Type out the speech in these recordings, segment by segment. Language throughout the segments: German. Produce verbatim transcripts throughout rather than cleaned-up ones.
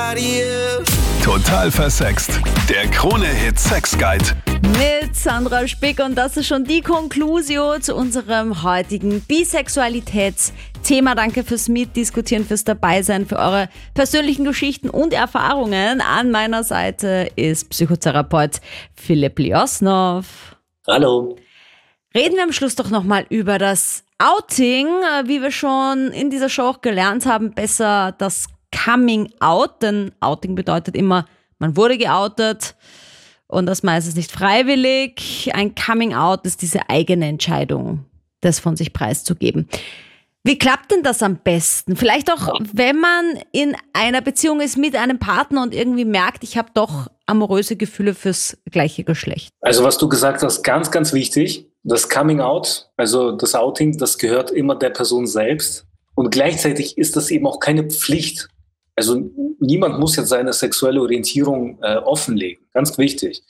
somebody else. Total versext. Der Krone-Hit Sex Guide. Mit Sandra Spick, und das ist schon die Conclusio zu unserem heutigen Bisexualitätsthema. Danke fürs Mitdiskutieren, fürs Dabeisein, für eure persönlichen Geschichten und Erfahrungen. An meiner Seite ist Psychotherapeut Philipp Liosnov. Hallo. Reden wir am Schluss doch nochmal über das Outing, wie wir schon in dieser Show auch gelernt haben, besser das Coming Out, denn Outing bedeutet immer, man wurde geoutet und das meistens nicht freiwillig. Ein Coming Out ist diese eigene Entscheidung, das von sich preiszugeben. Wie klappt denn das am besten? Vielleicht auch, wenn man in einer Beziehung ist mit einem Partner und irgendwie merkt, ich habe doch amoröse Gefühle fürs gleiche Geschlecht. Also was du gesagt hast, ganz, ganz wichtig, das Coming Out, also das Outing, das gehört immer der Person selbst. Und gleichzeitig ist das eben auch keine Pflicht. Also niemand muss jetzt seine sexuelle Orientierung äh, offenlegen, ganz wichtig.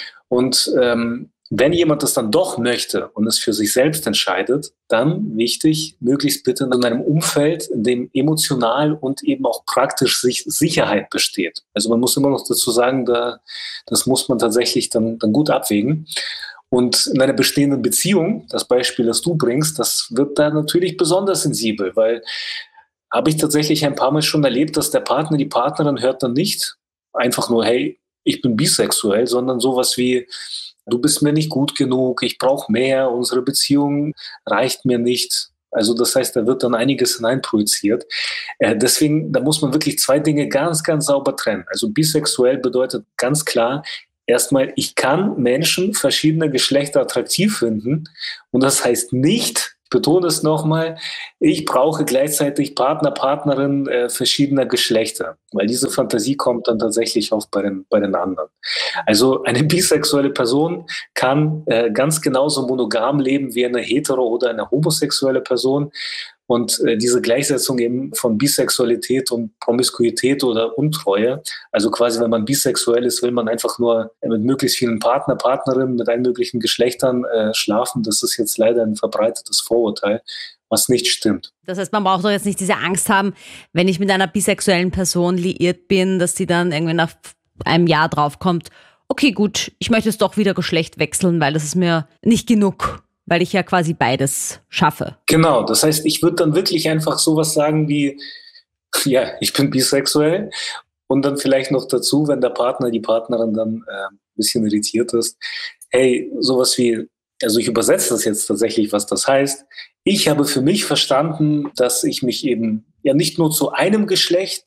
Und ähm, wenn jemand das dann doch möchte und es für sich selbst entscheidet, dann wichtig, möglichst bitte in einem Umfeld, in dem emotional und eben auch praktisch sich Sicherheit besteht. Also man muss immer noch dazu sagen, da, das muss man tatsächlich dann, dann gut abwägen. Und in einer bestehenden Beziehung, das Beispiel, das du bringst, das wird da natürlich besonders sensibel, weil habe ich tatsächlich ein paar Mal schon erlebt, dass der Partner, die Partnerin hört dann nicht einfach nur, hey, ich bin bisexuell, sondern sowas wie, du bist mir nicht gut genug, ich brauche mehr, unsere Beziehung reicht mir nicht. Also das heißt, da wird dann einiges hineinprojiziert. Äh, deswegen, da muss man wirklich zwei Dinge ganz, ganz sauber trennen. Also bisexuell bedeutet ganz klar, erstmal, ich kann Menschen verschiedener Geschlechter attraktiv finden und das heißt nicht, ich betone es nochmal, ich brauche gleichzeitig Partner, Partnerin äh, verschiedener Geschlechter, weil diese Fantasie kommt dann tatsächlich oft bei den, bei den anderen. Also eine bisexuelle Person kann äh, ganz genauso monogam leben wie eine hetero- oder eine homosexuelle Person. Und äh, diese Gleichsetzung eben von Bisexualität und Promiskuität oder Untreue, also quasi, wenn man bisexuell ist, will man einfach nur mit möglichst vielen Partner, Partnerinnen, mit allen möglichen Geschlechtern äh, schlafen. Das ist jetzt leider ein verbreitetes Vorurteil, was nicht stimmt. Das heißt, man braucht doch jetzt nicht diese Angst haben, wenn ich mit einer bisexuellen Person liiert bin, dass sie dann irgendwie nach einem Jahr draufkommt, okay, gut, ich möchte jetzt doch wieder Geschlecht wechseln, weil das ist mir nicht genug. Weil ich ja quasi beides schaffe. Genau, das heißt, ich würde dann wirklich einfach sowas sagen wie, ja, ich bin bisexuell und dann vielleicht noch dazu, wenn der Partner, die Partnerin dann äh, ein bisschen irritiert ist, hey, sowas wie, also ich übersetze das jetzt tatsächlich, was das heißt. Ich habe für mich verstanden, dass ich mich eben ja nicht nur zu einem Geschlecht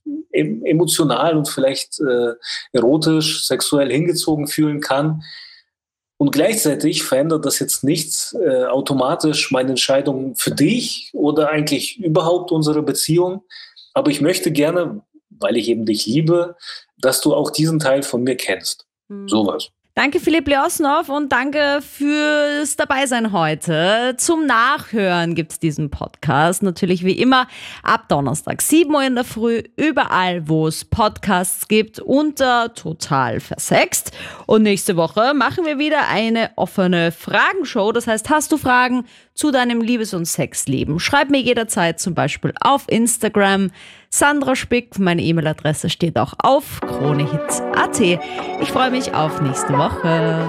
emotional und vielleicht äh, erotisch, sexuell hingezogen fühlen kann. Und gleichzeitig verändert das jetzt nichts äh, automatisch meine Entscheidung für dich oder eigentlich überhaupt unsere Beziehung. Aber ich möchte gerne, weil ich eben dich liebe, dass du auch diesen Teil von mir kennst. Mhm. Sowas. Danke Philipp Liosnov und danke fürs Dabeisein heute. Zum Nachhören gibt es diesen Podcast natürlich wie immer ab Donnerstag sieben Uhr in der Früh überall, wo es Podcasts gibt, unter Total Versext. Und nächste Woche machen wir wieder eine offene Fragenshow. Das heißt, hast du Fragen zu deinem Liebes- und Sexleben? Schreib mir jederzeit zum Beispiel auf Instagram. Sandra Spick, meine E-Mail-Adresse steht auch auf kronehit punkt at. Ich freue mich auf nächste Woche.